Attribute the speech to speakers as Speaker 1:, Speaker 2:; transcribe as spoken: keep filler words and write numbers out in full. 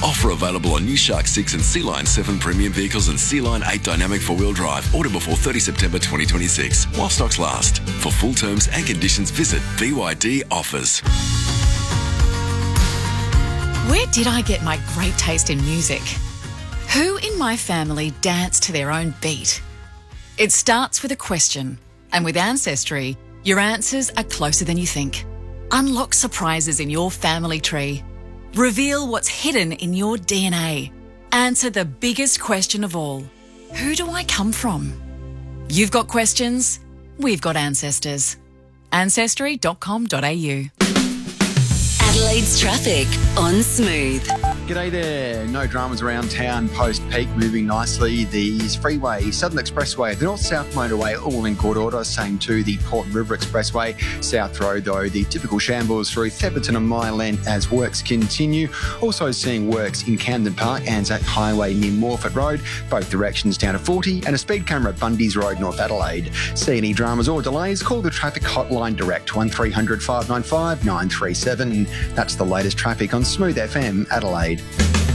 Speaker 1: Offer available on new Shark six and Sea Line seven premium vehicles and Sea Line eight dynamic four-wheel drive. Order before thirtieth September twenty twenty-six, while stocks last. For full terms and conditions, visit B Y D Offers.
Speaker 2: Where did I get my great taste in music? Who in my family dance to their own beat? It starts with a question, and with Ancestry, your answers are closer than you think. Unlock surprises in your family tree. Reveal what's hidden in your D N A. Answer the biggest question of all. Who do I come from? You've got questions, we've got ancestors. ancestry dot com dot a u.
Speaker 3: Adelaide's traffic on Smooth.
Speaker 4: G'day there. No dramas around town post-peak, moving nicely. The freeway, Southern Expressway, the North-South Motorway, all in good order. Same to the Port River Expressway. South Road, though, the typical shambles through Theberton and Mile End as works continue. Also seeing works in Camden Park, Anzac Highway near Morford Road, both directions down to forty, and a speed camera at Bundy's Road, North Adelaide. See any dramas or delays, call the traffic hotline direct, one three hundred five nine five nine three seven. That's the latest traffic on Smooth F M Adelaide.